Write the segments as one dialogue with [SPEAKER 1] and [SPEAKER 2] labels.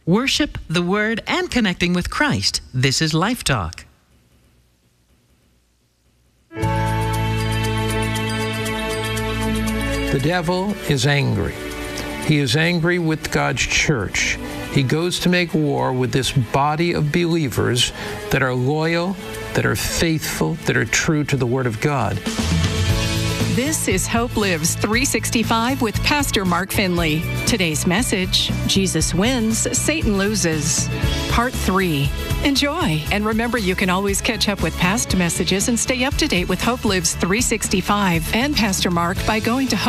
[SPEAKER 1] Worship, the Word, and connecting with Christ. This is Life Talk.
[SPEAKER 2] The devil is angry. He is angry with God's church. He goes to make war with this body of believers that are loyal, that are faithful, that are true to the Word of God.
[SPEAKER 3] This is Hope Lives 365 with Pastor Mark Finley. Today's message, Jesus wins, Satan loses. Part 3. Enjoy. And remember, you can always catch up with past messages and stay up to date with Hope Lives 365 and Pastor Mark by going to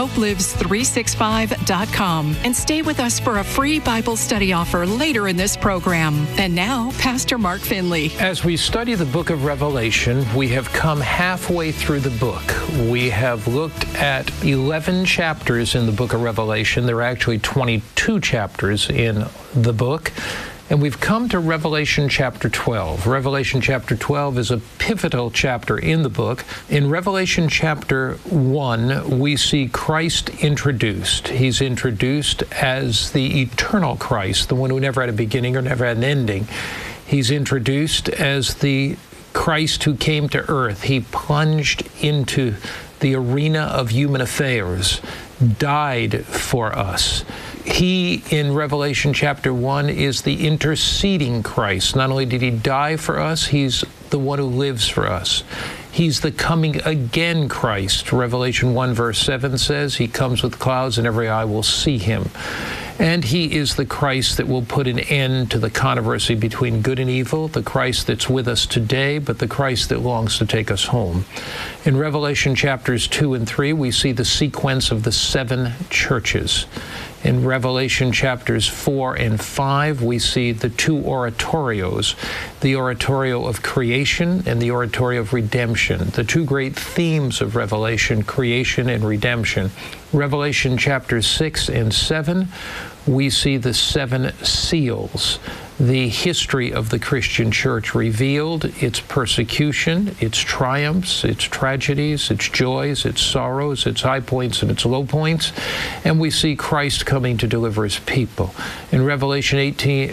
[SPEAKER 3] hopelives365.com and stay with us for a free Bible study offer later in this program. And now, Pastor Mark Finley.
[SPEAKER 2] As we study the book of Revelation, we have come halfway through the book. We have looked at 11 chapters in the book of Revelation. There are actually 22 chapters in the book. And we've come to Revelation chapter 12. Revelation chapter 12 is a pivotal chapter in the book. In Revelation chapter 1, we see Christ introduced. He's introduced as the eternal Christ, the one who never had a beginning or never had an ending. He's introduced as the Christ who came to earth. He plunged into the arena of human affairs, died for us. He, in Revelation chapter 1, is the interceding Christ. Not only did he die for us, he's the one who lives for us. He's the coming again Christ. Revelation 1 verse 7 says, he comes with clouds and every eye will see him. And he is the Christ that will put an end to the controversy between good and evil, the Christ that's with us today, but the Christ that longs to take us home. In Revelation chapters 2 and 3, we see the sequence of the 7 churches. In Revelation chapters 4 and 5, we see the 2 oratorios, the oratorio of creation and the oratorio of redemption, the 2 great themes of Revelation, creation and redemption. Revelation chapters 6 and 7, we see the 7 seals, the history of the Christian church revealed, its persecution, its triumphs, its tragedies, its joys, its sorrows, its high points and its low points, and we see Christ coming to deliver his people. In Revelation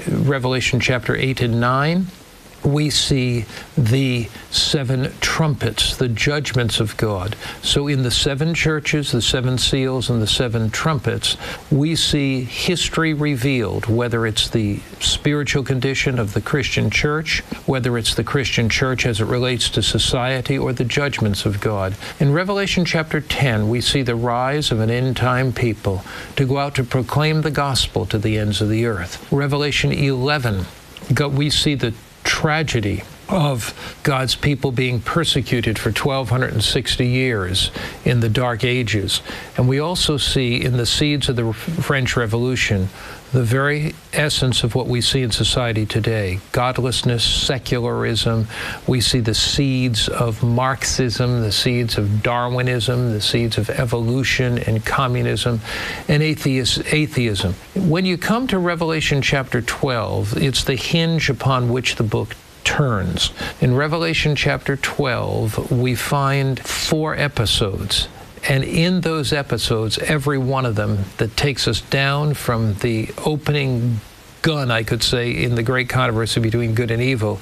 [SPEAKER 2] chapter 8 and 9, we see the 7 trumpets, the judgments of God. So in the 7 churches, the 7 seals, and the 7 trumpets, we see history revealed, whether it's the spiritual condition of the Christian church, whether it's the Christian church as it relates to society, or the judgments of God. In Revelation chapter 10, we see the rise of an end-time people to go out to proclaim the gospel to the ends of the earth. Revelation 11, we see the tragedy of God's people being persecuted for 1,260 years in the Dark Ages. And we also see in the seeds of the French Revolution the very essence of what we see in society today. Godlessness, secularism. We see the seeds of Marxism, the seeds of Darwinism, the seeds of evolution and communism, and atheism. When you come to Revelation chapter 12, it's the hinge upon which the book turns. In Revelation chapter 12, we find 4 episodes. And in those episodes, every one of them that takes us down from the opening gun, I could say, in the great controversy between good and evil,